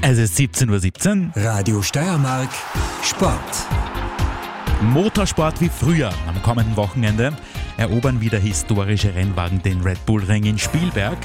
Es ist 17:17 Uhr. Radio Steiermark Sport. Motorsport wie früher. Am kommenden Wochenende erobern wieder historische Rennwagen den Red Bull Ring in Spielberg.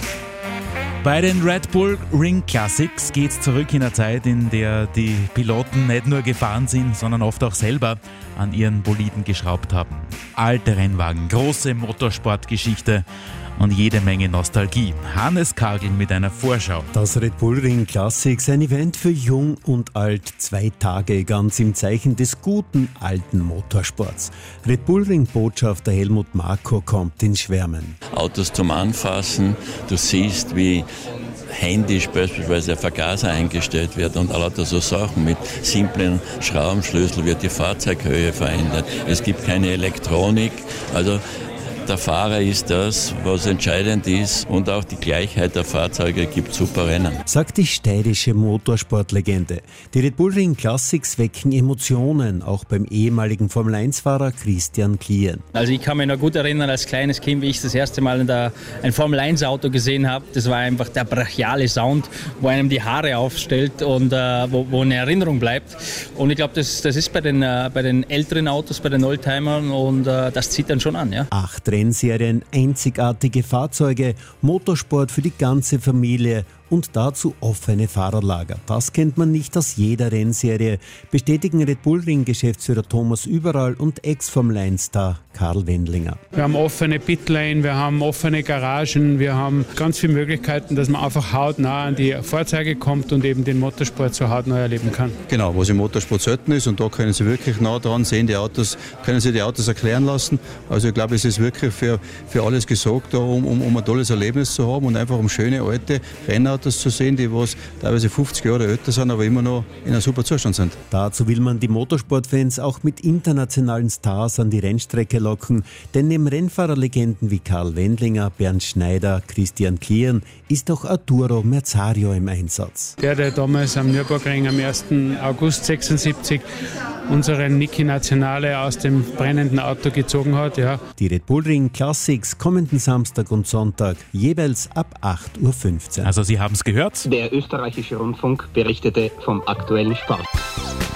Bei den Red Bull Ring Classics geht es zurück in eine Zeit, in der die Piloten nicht nur gefahren sind, sondern oft auch selber an ihren Boliden geschraubt haben. Alte Rennwagen, große Motorsportgeschichte und jede Menge Nostalgie. Hannes Kagel mit einer Vorschau. Das Red Bull Ring Classics, ein Event für Jung und Alt, 2 Tage, ganz im Zeichen des guten alten Motorsports. Red Bull Ring Botschafter Helmut Marko kommt ins Schwärmen. Autos zum Anfassen, du siehst, wie händisch beispielsweise der Vergaser eingestellt wird und lauter so Sachen. Mit simplen Schraubenschlüssel wird die Fahrzeughöhe verändert. Es gibt keine Elektronik, also der Fahrer ist das, was entscheidend ist, und auch die Gleichheit der Fahrzeuge gibt super Rennen. Sagt die steirische Motorsportlegende. Die Red Bull Ring Classics wecken Emotionen, auch beim ehemaligen Formel-1-Fahrer Christian Klien. Also ich kann mich noch gut erinnern, als kleines Kind, wie ich das erste Mal ein Formel-1-Auto gesehen habe. Das war einfach der brachiale Sound, wo einem die Haare aufstellt und wo eine Erinnerung bleibt. Und ich glaube, das ist bei den älteren Autos, bei den Oldtimern, und das zieht dann schon an. Ja? 8 Rennserien, einzigartige Fahrzeuge, Motorsport für die ganze Familie und dazu offene Fahrerlager. Das kennt man nicht aus jeder Rennserie, bestätigen Red Bull Ring-Geschäftsführer Thomas Überall und Ex-Formel-1-Star Karl Wendlinger. Wir haben offene Pitlane, wir haben offene Garagen, wir haben ganz viele Möglichkeiten, dass man einfach hautnah an die Fahrzeuge kommt und eben den Motorsport so hautnah erleben kann. Genau, was im Motorsport selten ist, und da können Sie wirklich nah dran sehen, können Sie die Autos erklären lassen. Also ich glaube, es ist wirklich für alles gesorgt, um ein tolles Erlebnis zu haben und einfach um schöne alte Rennautos zu sehen, die was teilweise 50 Jahre älter sind, aber immer noch in einem super Zustand sind. Dazu will man die Motorsportfans auch mit internationalen Stars an die Rennstrecke locken, denn neben Rennfahrerlegenden wie Karl Wendlinger, Bernd Schneider, Christian Klien ist auch Arturo Merzario im Einsatz. Der damals am Nürburgring am 1. August 1976 unseren Niki Nationale aus dem brennenden Auto gezogen hat. Ja. Die Red Bull Ring Classics kommenden Samstag und Sonntag jeweils ab 8:15 Uhr. Also Sie haben es gehört. Der österreichische Rundfunk berichtete vom aktuellen Sport.